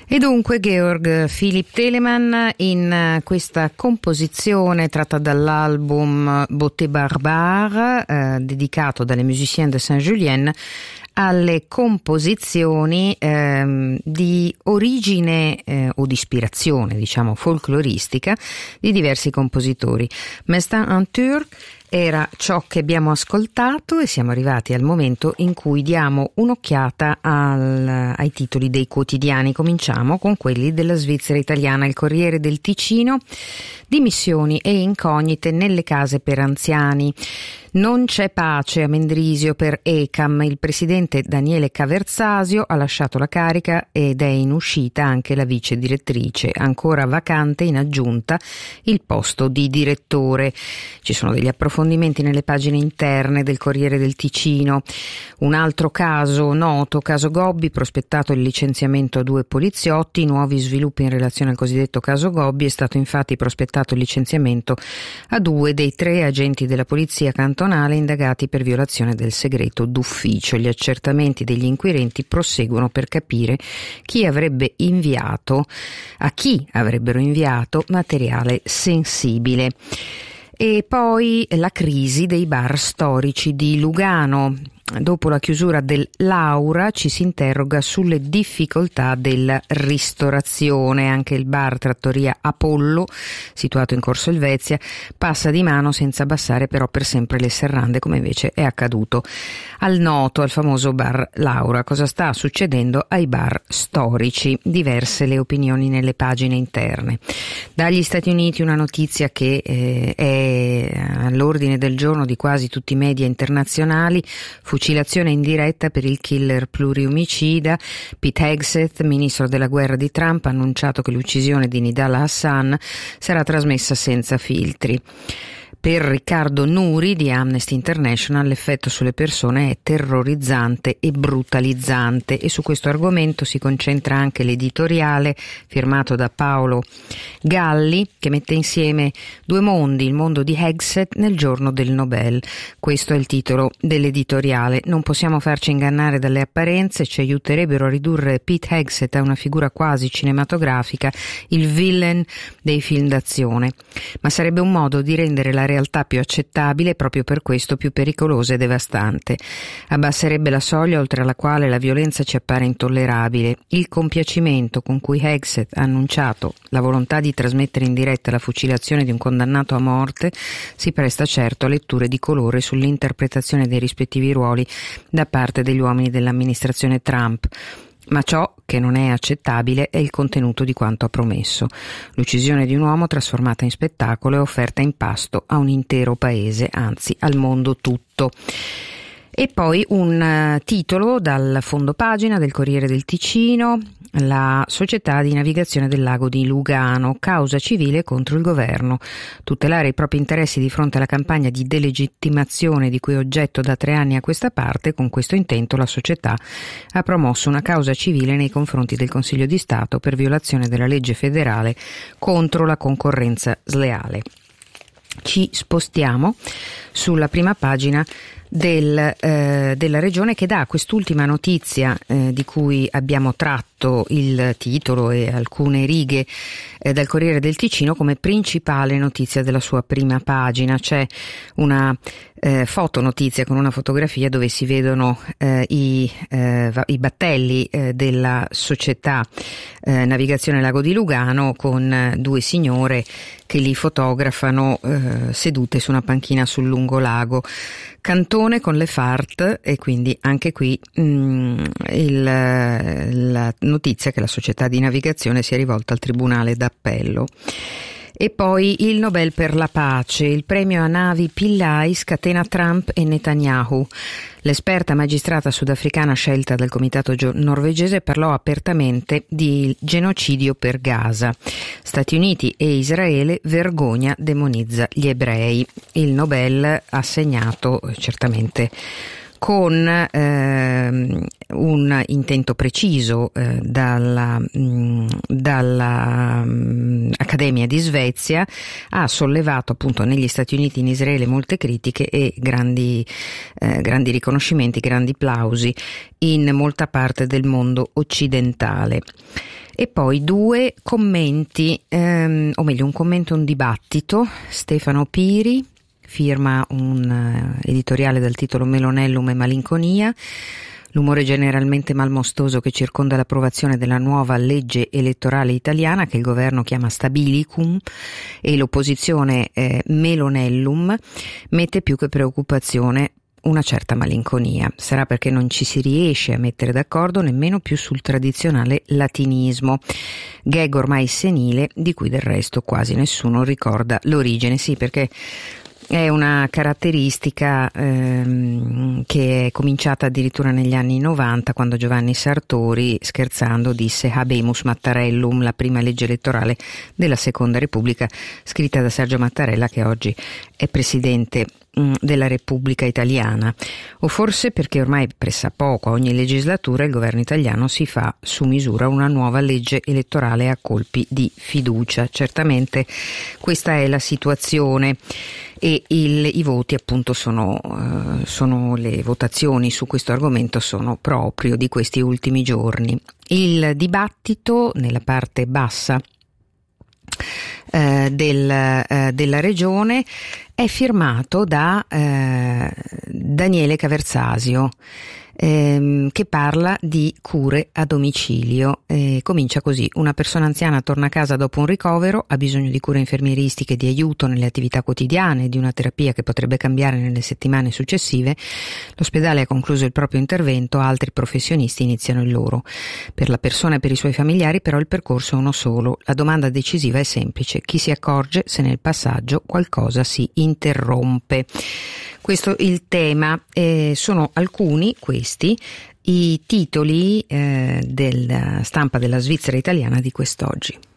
E dunque Georg Philipp Telemann in questa composizione tratta dall'album Beauté Barbare, dedicato dalle Musiciens de Saint-Julien alle composizioni di origine o di ispirazione, diciamo, folcloristica di diversi compositori. Mestin en Turc era ciò che abbiamo ascoltato e siamo arrivati al momento in cui diamo un'occhiata ai titoli dei quotidiani. Cominciamo con quelli della Svizzera italiana. Il Corriere del Ticino: dimissioni e incognite nelle case per anziani. Non c'è pace a Mendrisio per ECAM. Il presidente Daniele Caversasio ha lasciato la carica ed è in uscita anche la vice direttrice. Ancora vacante in aggiunta il posto di direttore. Ci sono degli approfondimenti nelle pagine interne del Corriere del Ticino. Un altro caso noto, caso Gobbi, prospettato il licenziamento a 2 poliziotti. Nuovi sviluppi in relazione al cosiddetto caso Gobbi. È stato infatti prospettato il licenziamento a 2 dei 3 agenti della polizia cantonale indagati per violazione del segreto d'ufficio. Gli accertamenti degli inquirenti proseguono per capire a chi avrebbero inviato materiale sensibile. E poi la crisi dei bar storici di Lugano. Dopo la chiusura dell'Aura ci si interroga sulle difficoltà della ristorazione. Anche il bar trattoria Apollo, situato in Corso Elvezia, passa di mano senza abbassare però per sempre le serrande, come invece è accaduto al famoso bar L'Aura. Cosa sta succedendo ai bar storici? Diverse le opinioni nelle pagine interne. Dagli Stati Uniti una notizia che è all'ordine del giorno di quasi tutti i media internazionali: fucilazione in diretta per il killer pluriomicida. Pete Hegseth, ministro della guerra di Trump, ha annunciato che l'uccisione di Nidal Hassan sarà trasmessa senza filtri. Per Riccardo Nuri di Amnesty International l'effetto sulle persone è terrorizzante e brutalizzante, e su questo argomento si concentra anche l'editoriale firmato da Paolo Galli, che mette insieme 2 mondi: il mondo di Hegseth nel giorno del Nobel. Questo è il titolo dell'editoriale. Non possiamo farci ingannare dalle apparenze, ci aiuterebbero a ridurre Pete Hegseth a una figura quasi cinematografica, il villain dei film d'azione, ma sarebbe un modo di rendere la realtà più accettabile e proprio per questo più pericolosa e devastante. Abbasserebbe la soglia oltre la quale la violenza ci appare intollerabile. Il compiacimento con cui Hegseth ha annunciato la volontà di trasmettere in diretta la fucilazione di un condannato a morte si presta certo a letture di colore sull'interpretazione dei rispettivi ruoli da parte degli uomini dell'amministrazione Trump. Ma ciò che non è accettabile è il contenuto di quanto ha promesso. L'uccisione di un uomo trasformata in spettacolo e offerta in pasto a un intero paese, anzi al mondo tutto. E poi un titolo dal fondo pagina del Corriere del Ticino: la società di navigazione del lago di Lugano, causa civile contro il governo. Tutelare i propri interessi di fronte alla campagna di delegittimazione di cui è oggetto da 3 anni a questa parte. Con questo intento la società ha promosso una causa civile nei confronti del Consiglio di Stato per violazione della legge federale contro la concorrenza sleale. Ci spostiamo sulla prima pagina della regione, che dà quest'ultima notizia di cui abbiamo tratto il titolo e alcune righe dal Corriere del Ticino come principale notizia della sua prima pagina. C'è una fotonotizia con una fotografia dove si vedono i battelli della società Navigazione Lago di Lugano con 2 signore che li fotografano sedute su una panchina sul lungolago. Cantone con le FART, e quindi anche qui la notizia che la società di navigazione si è rivolta al Tribunale d'Appello. E poi il Nobel per la pace, il premio a Navi Pillai scatena Trump e Netanyahu. L'esperta magistrata sudafricana scelta dal comitato norvegese parlò apertamente di genocidio per Gaza. Stati Uniti e Israele, vergogna demonizza gli ebrei. Il Nobel assegnato certamente con un intento preciso dalla Accademia di Svezia. Ha sollevato appunto negli Stati Uniti e in Israele molte critiche e grandi riconoscimenti, grandi plausi in molta parte del mondo occidentale. E poi due commenti, o meglio un commento e un dibattito. Stefano Piri firma un editoriale dal titolo Melonellum e malinconia. L'umore generalmente malmostoso che circonda l'approvazione della nuova legge elettorale italiana, che il governo chiama Stabilicum, e l'opposizione Melonellum, mette più che preoccupazione una certa malinconia. Sarà perché non ci si riesce a mettere d'accordo nemmeno più sul tradizionale latinismo, gag ormai senile di cui del resto quasi nessuno ricorda l'origine. Sì, perché è una caratteristica che è cominciata addirittura negli anni 90, quando Giovanni Sartori, scherzando, disse Habemus Mattarellum, la prima legge elettorale della Seconda Repubblica, scritta da Sergio Mattarella, che oggi è presidente della Repubblica Italiana. O forse perché ormai pressappoco a ogni legislatura il governo italiano si fa su misura una nuova legge elettorale a colpi di fiducia. Certamente questa è la situazione, e i voti appunto sono le votazioni su questo argomento sono proprio di questi ultimi giorni. Il dibattito nella parte bassa della regione è firmato da Daniele Caverzasio, che parla di cure a domicilio. Comincia così: una persona anziana torna a casa dopo un ricovero, ha bisogno di cure infermieristiche, di aiuto nelle attività quotidiane, di una terapia che potrebbe cambiare nelle settimane successive. L'ospedale ha concluso il proprio intervento, altri professionisti iniziano il loro. Per la persona e per i suoi familiari però il percorso è uno solo. La domanda decisiva è semplice: chi si accorge se nel passaggio qualcosa si interrompe? Questo il tema. Sono alcuni questi i titoli della stampa della Svizzera italiana di quest'oggi.